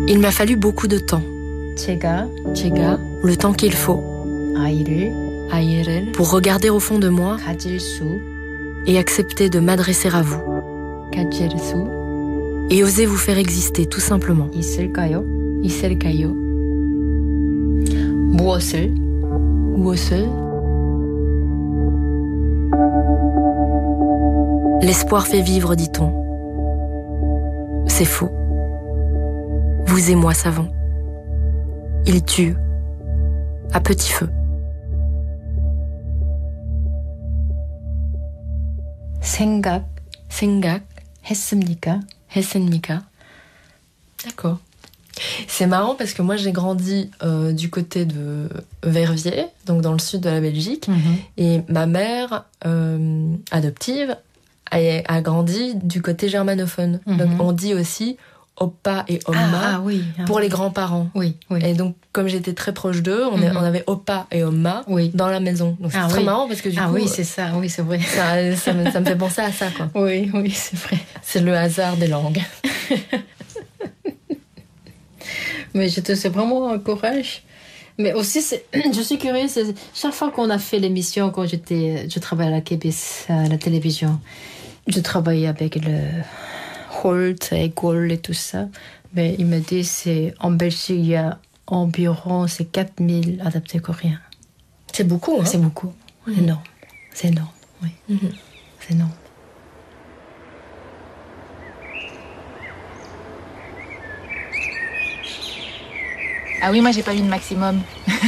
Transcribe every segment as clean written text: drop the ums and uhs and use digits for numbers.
Il m'a fallu beaucoup de temps. 제가 Le temps qu'il faut 아이를 pour regarder au fond de moi 가질 수 et accepter de m'adresser à vous 가질 수 et oser vous faire exister tout simplement. 있을까요? 무엇을 L'espoir fait vivre, dit-on. C'est faux. Vous et moi savons. Il tue à petit feu. 생각했습니까? D'accord. C'est marrant parce que moi j'ai grandi du côté de Verviers, donc dans le sud de la Belgique, et ma mère adoptive a grandi du côté germanophone. Donc on dit aussi oppa et omma pour les grands-parents. Oui. Et donc comme j'étais très proche d'eux, on avait oppa et omma dans la maison. Donc c'est très marrant parce que du coup... oui, c'est ça, oui, c'est vrai. Ça me fait penser à ça, quoi. Oui, c'est vrai. C'est le hasard des langues. Mais je te souhaite vraiment un courage. Mais aussi, je suis curieuse, chaque fois qu'on a fait l'émission, quand je travaillais à la KBS, à la télévision, je travaillais avec le Holt et Gaulle et tout ça. Mais il me dit, en Belgique, il y a environ 4000 adaptés coréens. C'est beaucoup, hein? C'est beaucoup. Énorme. C'est énorme, oui. C'est énorme. Ah oui, moi j'ai pas eu de maximum.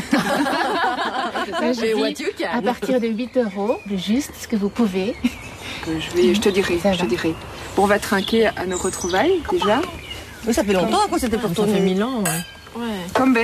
J'ai à partir de 8 €, le juste ce que vous pouvez. Je te dirai. Bon, on va trinquer à nos retrouvailles déjà. Oui, ça fait longtemps après c'était pour tourner. Ça fait 1000 ans, ouais. Kombe.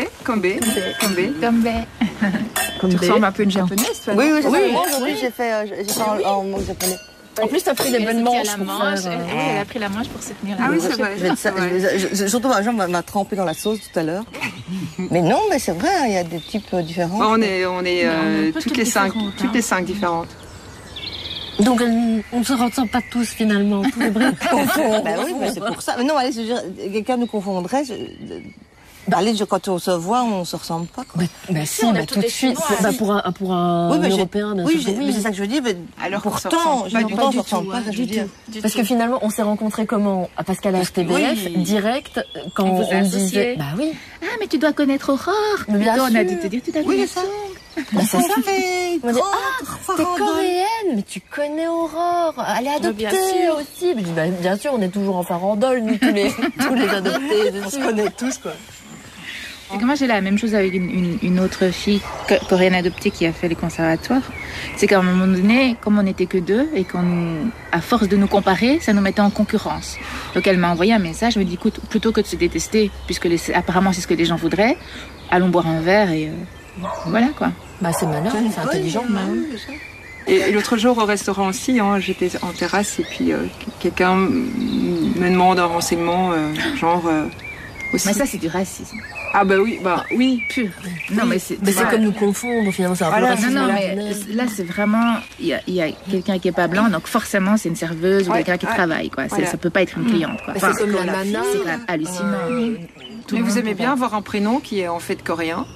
Tu ressembles un peu à une japonaise, toi. Oui, moi aujourd'hui j'ai fait en mot japonais. En plus, t'as pris des bonnes manches pour faire... Elle a pris la manche pour se tenir là. Ah oui, c'est vrai. Surtout ma jambe m'a trempé dans la sauce tout à l'heure. Mais non, mais c'est vrai, il y a des types différents. On est toutes les cinq différentes. Donc, on ne se ressemble pas tous, finalement. Tous les briques confondent. Bah oui, mais c'est pour ça. Mais non, allez, quelqu'un nous confondrait. Allez, quand on se voit, on se ressemble pas, quoi. Si, tout de suite. Pour un Européen, bien sûr. Oui, c'est ça que je veux dire. Mais alors pourtant, on se ressemble pas, ça je veux dire. Parce que finalement, on s'est rencontrés comment? Parce qu'à la RTBF, direct, quand on disait... Bah oui. Ah, mais tu dois connaître Aurore. Mais bien sûr. On a dû te dire, tu dois connaître ça. C'est ça. On dit, t'es coréenne, mais tu connais Aurore. Elle est adoptée aussi. Je dis, bien sûr, on est toujours en farandole, nous, tous les adoptés. On se connaît tous, quoi. C'est que moi j'ai la même chose avec une autre fille coréenne adoptée qui a fait les conservatoires. C'est qu'à un moment donné, comme on n'était que deux et à force de nous comparer, ça nous mettait en concurrence. Donc elle m'a envoyé un message, je me dis écoute, plutôt que de se détester, puisque apparemment c'est ce que les gens voudraient, allons boire un verre et voilà quoi. C'est malin, c'est intelligent. Et l'autre jour au restaurant aussi, j'étais en terrasse et puis quelqu'un me demande un renseignement genre... aussi. Mais ça c'est du racisme. Ah oui, pur. Non mais c'est comme nous confondre finalement, c'est un peu raciste. Non mais là c'est vraiment il y a quelqu'un qui est pas blanc donc forcément c'est une serveuse ou quelqu'un qui travaille quoi. Ça peut pas être une cliente quoi. C'est comme la nana, c'est quand même hallucinant. Mais vous aimez bien avoir un prénom qui est en fait coréen?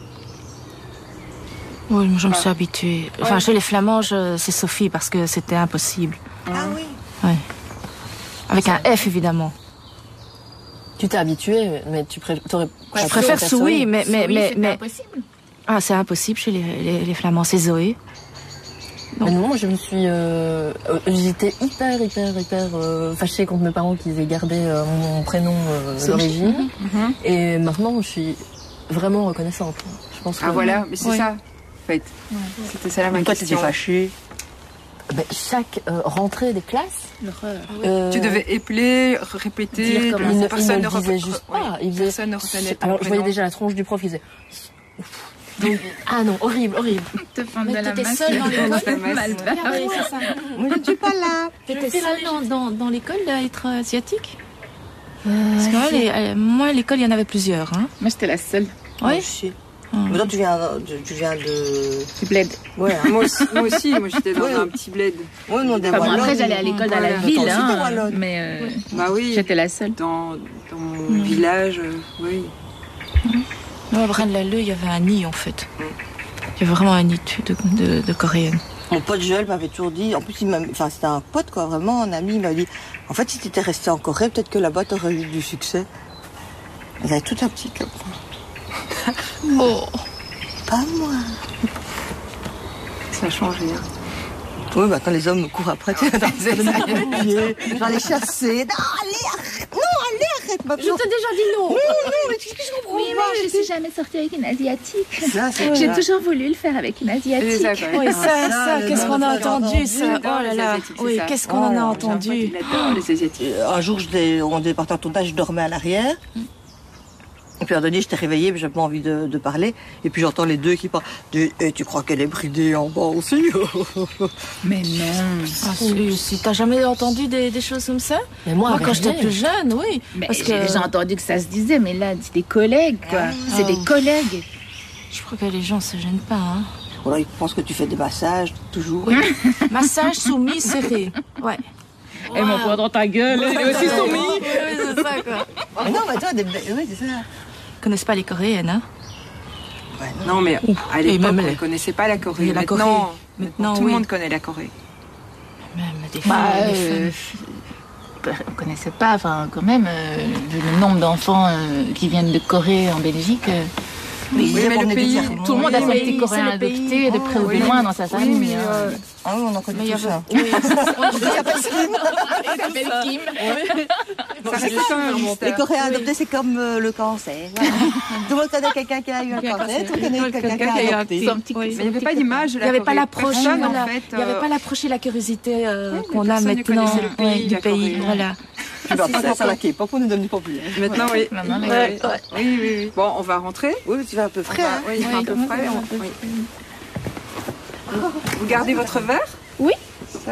Oui, je me suis habituée. Enfin, chez les Flamands, c'est Sophie parce que c'était impossible. Ah oui. Ouais. Avec un F évidemment. Tu t'es habituée, mais tu préfères... Je préfère Soui, mais... C'est impossible. Ah, c'est impossible chez les Flamands, c'est Zoé. Mais moi, je me suis... J'étais hyper fâchée contre mes parents qu'ils aient gardé mon prénom d'origine. Et maintenant, je suis vraiment reconnaissante. Je pense que... Ah voilà, mais c'est ça, en fait. C'était ça la ma question. Toi, t'étais fâchée. Chaque rentrée des classes, tu devais épeler, répéter, personne ne disait juste pas. Personne ne reconnaît. Alors je voyais déjà la tronche du prof, il disait ah non, horrible. Te fendre de la t'étais masse. seule dans l'école. C'est ça. Moi, je ne suis pas là. T'étais seule dans l'école à être asiatique? Parce que moi, à l'école, il y en avait plusieurs. Hein. Moi, j'étais la seule. Oui. Mais toi, tu viens de... Du bled. Ouais. Moi aussi, j'étais dans un petit bled. Oui, non, des Après, Wallonnes. j'allais à l'école dans la ville, mais bah oui. J'étais la seule. Dans dans mon village, oui. Nous, à Braine-l'Alleud, il y avait un nid, en fait. Il y avait vraiment un nid de coréennes. Mon pote Joël m'avait toujours dit, en plus, c'était un pote, quoi, vraiment, un ami, il m'a dit, en fait, si tu étais resté en Corée, peut-être que là-bas, tu aurais eu du succès. Vous avez tout un petit comme ça. Oh. Pas moi. Ça a changé, hein. Oui, bah quand les hommes me courent après, tu vas dans les pieds, je vais les chasser. Non, allez, arrête, ma Je t'ai déjà dit non. Non, mais qu'est-ce que je comprends Oui, pas? mais je suis jamais sortie avec une asiatique. Ça, c'est J'ai vrai. toujours voulu le faire avec une asiatique. Oui, ça, le qu'est-ce qu'on a nom, entendu, c'est ça. adore Oh là les là. Asiatiques, c'est Oui, ça. qu'est-ce qu'on en a entendu. Il adore les Asiatiques. Un jour, on était parti en tournage, je dormais à l'arrière. Et puis à un moment donné, j'étais réveillée, mais j'avais pas envie de parler. Et puis j'entends les deux qui parlent. Et tu crois qu'elle est bridée en bas aussi? Mais non. Ah, si t'as jamais entendu des choses comme ça? Mais moi, Quand j'étais plus jeune, oui. Mais Parce j'ai que déjà entendu que ça se disait, mais là, c'est des collègues, quoi. C'est des collègues. je crois que les gens se gênent pas. Hein. Voilà, ils pensent que tu fais des massages, toujours. Oui. Massage soumis serré. Ouais. Et mon poing dans ta gueule, il est aussi soumis. Oui, c'est ça, quoi. Mais non, mais toi, oui, c'est ça. Ils connaissent pas les Coréennes, hein? Ouais, Non, mais à l'époque, même on les- ne connaissait pas la Corée. Oui, la Corée. Maintenant, tout le oui. monde connaît la Corée. Même des Bah, femmes. Des femmes. on connaissait pas, enfin, quand même, vu le nombre d'enfants qui viennent de Corée en Belgique. Oui, mais le pays, Tout le monde a son pays, petit Coréen c'est le pays. adopté de près ou de Oui. loin dans sa Oui, famille. mais, hein. Ah oui, on en connaît Mais il y tous avait. ça. Oui, Il s'appelle Slim. Il s'appelle Kim. ça reste un Les mystère. Coréens adoptés, c'est comme le cancer. Voilà. Tout le monde connaît quelqu'un qui a eu un cancer, tout le monde connaît quelqu'un qui a adopté. Son petit- Mais il n'y avait pas d'image de il la n'y avait Corée. pas l'approche, Personne, voilà. en fait, Il n'y avait pas l'approche et la curiosité qu'on a personne ne maintenant connaissait le pays, du la pays. Corée. Voilà. Tu vas pas faire la K-pop, on est devenu populaire. Maintenant, oui. Maintenant, les- Ouais, ouais. Oui, oui, oui. Bon, on va rentrer. Oui, tu vas un peu frais, hein. Oui, il fait un peu frais. Oui. Vous gardez votre verre? Oui. Ça.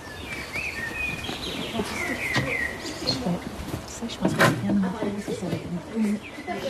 Ça, je pense que c'est bien de montrer ce que ça va être.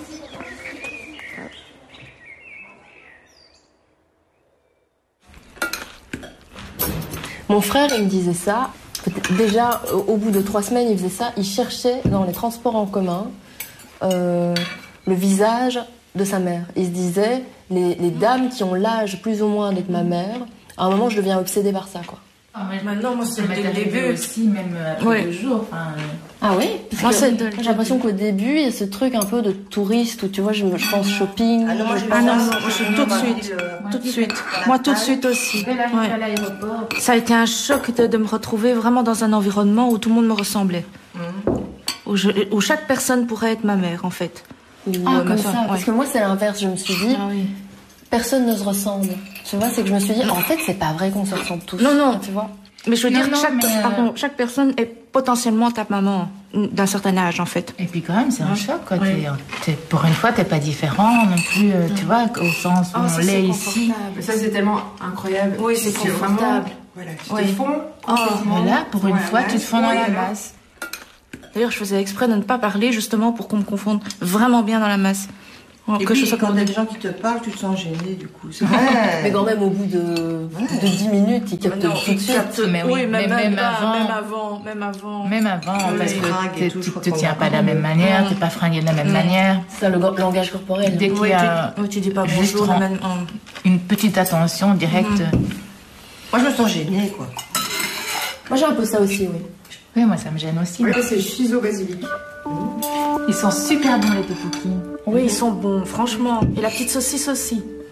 Mon frère, il me disait ça. Déjà, au bout de 3 semaines, il faisait ça. Il cherchait dans les transports en commun le visage de sa mère. Il se disait, les dames qui ont l'âge plus ou moins d'être ma mère, à un moment, je deviens obsédée par ça, quoi. Maintenant, moi, c'est Ça m'est dès le arrivé début. aussi, même après Ouais. 2 jours. Enfin, Ah oui? Parce Moi, que c'est j'ai l'impression qu'au début, il y a ce truc un peu de touriste où, tu vois, je pense shopping. Ah non, moi, Ah non, non, moi, je suis tout de suite. Tout de suite. Moi, tout de suite aussi. dès l'arrivée Ouais. à l'aéroport, Ça a été un choc de me retrouver vraiment dans un environnement où tout le monde me ressemblait. Où chaque personne pourrait être ma mère, en fait. Ah, ma comme soeur, ça. ouais. Parce que moi, c'est l'inverse. Je me suis dit, Ah oui. personne ne se ressemble. Tu vois, c'est que je me suis dit, en fait, c'est pas vrai qu'on se ressemble tous. Non, non. Tu vois? Mais je veux Non, dire que non, mais, chaque personne est potentiellement ta maman d'un certain âge, en fait. Et puis quand même, c'est un choc. Quoi. Pour une fois, t'es pas différent non plus, tu vois, au sens où on l'est ici. Mais ça, c'est tellement incroyable. Oui, c'est Tu confortable. vraiment- Voilà, tu Oui. te fonds. Voilà, pour une fois, tu te fonds dans la masse. masse. D'ailleurs, je faisais exprès de ne pas parler, justement, pour qu'on me confonde vraiment bien dans la masse. Et Que puis, je sois quand comme il y a des gens qui te parlent, tu te sens gêné, du coup. C'est Mais vrai. quand même, au bout de 10 minutes, ils captent tout de suite. Mais oui, mais même avant. Même avant. Même avant, Oui, parce les que fringues et tout, je tu crois te qu'on tiens va pas de la même manière, t'es pas fringué de la même manière. C'est ça, le langage corporel. Dès qu'il y a tu dis pas juste bonjour. en- même une petite attention directe. Moi, je me sens gênée, quoi. Moi, j'ai un peu ça aussi, oui. Oui, moi ça me gêne aussi. C'est shiso basilic. Ils sont super bons les tteokbokki. Oui, ils sont bons, franchement. Et la petite saucisse aussi.